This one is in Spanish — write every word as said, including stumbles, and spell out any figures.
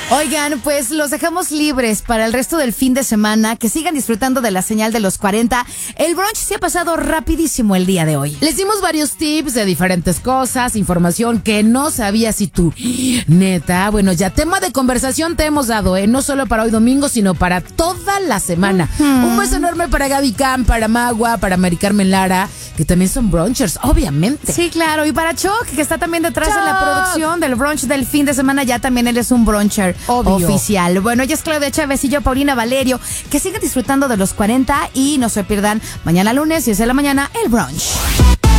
Oigan, pues los dejamos libres para el resto del fin de semana. Que sigan disfrutando de la señal de los cuarenta. El brunch se ha pasado rapidísimo el día de hoy. Les dimos varios tips de diferentes cosas, información que no sabías y tú. Neta, bueno, ya tema de conversación te hemos dado, ¿eh? No solo para hoy domingo, sino para toda la semana. Uh-huh. Un beso enorme para Gaby Cam, para Magua, para Mari Carmen Lara, que también son brunchers, obviamente. Sí, claro. Y para Choc, que está también detrás Choc. de la producción del brunch del fin de semana, ya también él es un bruncher Obvio. oficial. Bueno, ella es Claudia Chávez y yo, Paulina Valerio. Que sigan disfrutando de los cuarenta y no se pierdan mañana lunes, diez de la mañana, el brunch.